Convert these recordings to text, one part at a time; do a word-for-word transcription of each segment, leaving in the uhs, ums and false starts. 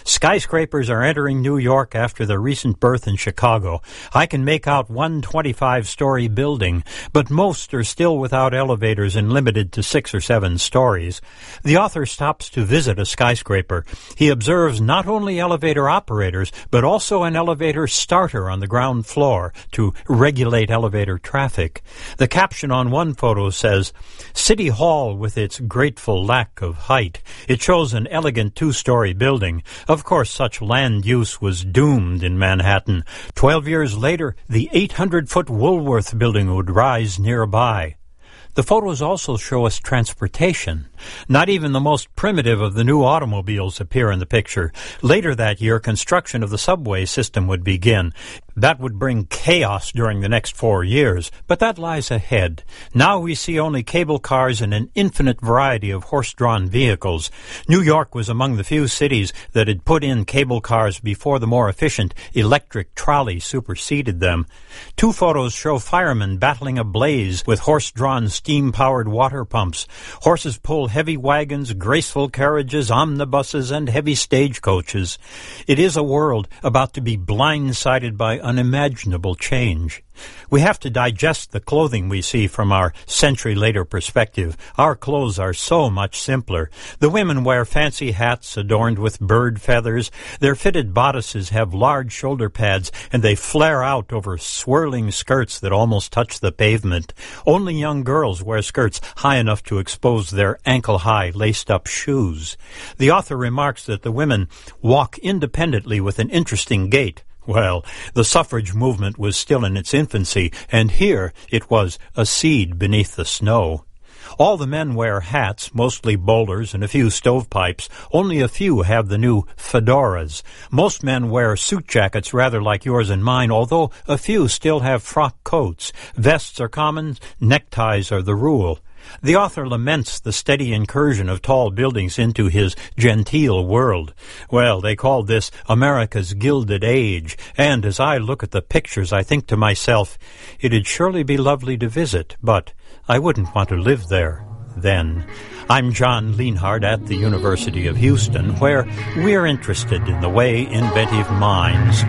Skyscrapers are entering New York after their recent birth in Chicago. I can make out one twenty-five-story building, but most are still without elevators and limited to six or seven stories. The author stops to visit a skyscraper. He observes not only elevator operators, but also an elevator starter on the ground floor to regulate elevator traffic. The caption on one photo says, "City Hall with its grateful lack of height." It shows an elegant two-story building. Of course, such land use was doomed in Manhattan. Twelve years later, the eight hundred foot Woolworth building would rise nearby. The photos also show us transportation. Not even the most primitive of the new automobiles appear in the picture. Later that year, construction of the subway system would begin. That would bring chaos during the next four years, but that lies ahead. Now we see only cable cars and an infinite variety of horse-drawn vehicles. New York was among the few cities that had put in cable cars before the more efficient electric trolley superseded them. Two photos show firemen battling a blaze with horse-drawn steam-powered water pumps. Horses pull heavy wagons, graceful carriages, omnibuses, and heavy stagecoaches. It is a world about to be blindsided by unimaginable change. We have to digest the clothing we see from our century-later perspective. Our clothes are so much simpler. The women wear fancy hats adorned with bird feathers. Their fitted bodices have large shoulder pads, and they flare out over swirling skirts that almost touch the pavement. Only young girls wear skirts high enough to expose their ankle-high, laced-up shoes. The author remarks that the women walk independently with an interesting gait. Well, the suffrage movement was still in its infancy, and here it was a seed beneath the snow. All the men wear hats, mostly bowlers and a few stovepipes. Only a few have the new fedoras. Most men wear suit jackets rather like yours and mine, although a few still have frock coats. Vests are common, neckties are the rule. The author laments the steady incursion of tall buildings into his genteel world. Well, they called this America's Gilded Age, and as I look at the pictures, I think to myself, it'd surely be lovely to visit, but I wouldn't want to live there then. I'm John Lienhard at the University of Houston, where we're interested in the way inventive minds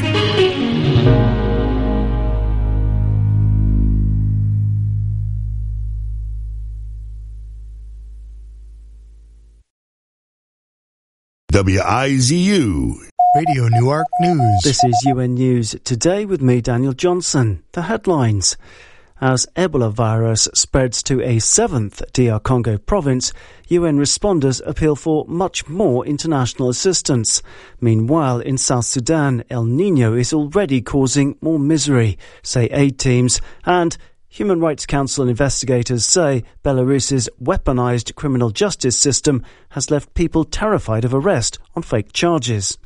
work. W I Z U Radio Newark News. This is U N News Today with me, Daniel Johnson. The headlines. As Ebola virus spreads to a seventh D R Congo province, U N responders appeal for much more international assistance. Meanwhile, in South Sudan, El Niño is already causing more misery, say aid teams, and Human Rights Council investigators say Belarus's weaponized criminal justice system has left people terrified of arrest on fake charges.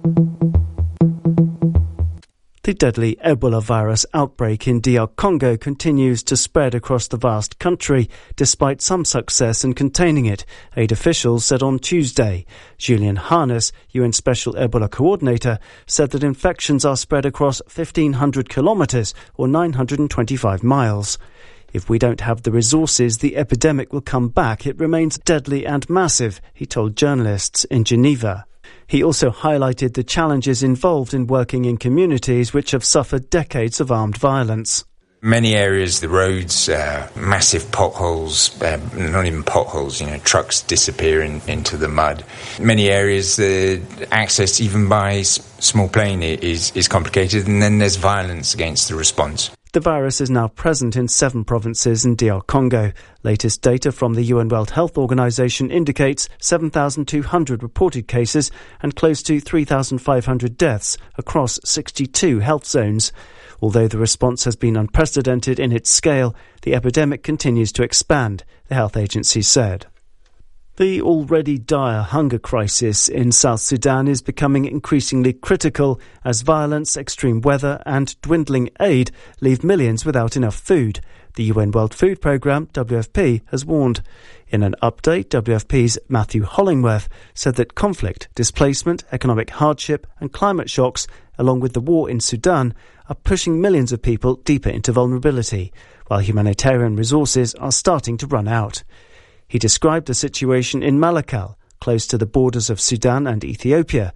The deadly Ebola virus outbreak in D R Congo continues to spread across the vast country, despite some success in containing it, aid officials said on Tuesday. Julian Harness, U N Special Ebola Coordinator, said that infections are spread across fifteen hundred kilometres or nine hundred twenty-five miles. If we don't have the resources, the epidemic will come back. It remains deadly and massive, he told journalists in Geneva. He also highlighted the challenges involved in working in communities which have suffered decades of armed violence. Many areas, the roads, uh, massive potholes, uh, not even potholes, you know, trucks disappearing into the mud. Many areas, the access even by s- small plane is, is complicated, and then there's violence against the response. The virus is now present in seven provinces in D R Congo. Latest data from the U N World Health Organization indicates seven thousand two hundred reported cases and close to three thousand five hundred deaths across sixty-two health zones. Although the response has been unprecedented in its scale, the epidemic continues to expand, the health agency said. The already dire hunger crisis in South Sudan is becoming increasingly critical as violence, extreme weather and dwindling aid leave millions without enough food. The U N World Food Programme, W F P, has warned. In an update, W F P's Matthew Hollingworth said that conflict, displacement, economic hardship and climate shocks, along with the war in Sudan, are pushing millions of people deeper into vulnerability, while humanitarian resources are starting to run out. He described the situation in Malakal, close to the borders of Sudan and Ethiopia,